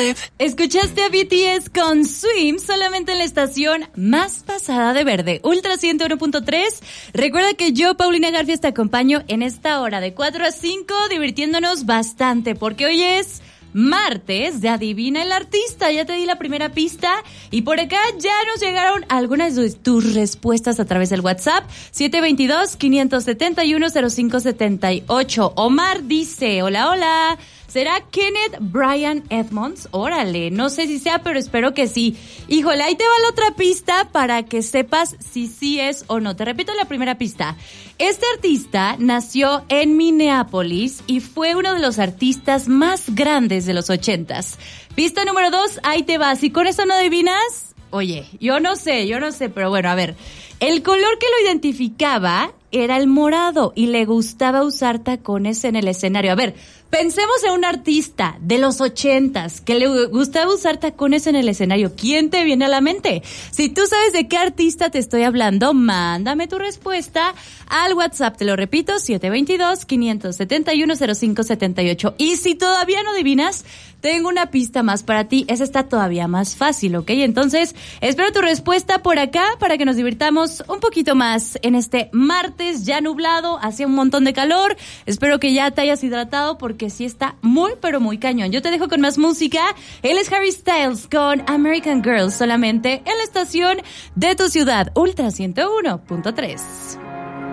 with. Escuchaste a BTS con Swim solamente en la estación más pasada de verde, Ultra 101.3. Recuerda que yo, Paulina Garfias, te acompaño en esta hora de 4 a 5, divirtiéndonos bastante, porque hoy es martes de Adivina el Artista. Ya te di la primera pista y por acá ya nos llegaron algunas de tus respuestas a través del WhatsApp 722-571-0578. Omar dice, hola, ¿será Kenneth Brian Edmonds? Órale, no sé si sea, pero espero que sí. Híjole, ahí te va la otra pista para que sepas si sí es o no. Te repito la primera pista. Este artista nació en Minneapolis y fue uno de los artistas más grandes de los 80s. Pista número 2, ahí te va. Si con eso no adivinas, oye, yo no sé, pero bueno, a ver. El color que lo identificaba era el morado y le gustaba usar tacones en el escenario. A ver, pensemos en un artista de los 80s que le gustaba usar tacones en el escenario. ¿Quién te viene a la mente? Si tú sabes de qué artista te estoy hablando, mándame tu respuesta al WhatsApp. Te lo repito, 722-571-0578. Y si todavía no adivinas, tengo una pista más para ti. Esa está todavía más fácil, ¿ok? Entonces, espero tu respuesta por acá para que nos divirtamos un poquito más en este martes ya nublado, hacía un montón de calor. Espero que ya te hayas hidratado porque sí está muy, pero muy cañón. Yo te dejo con más música. Él es Harry Styles con American Girl, solamente en la estación de tu ciudad, Ultra 101.3.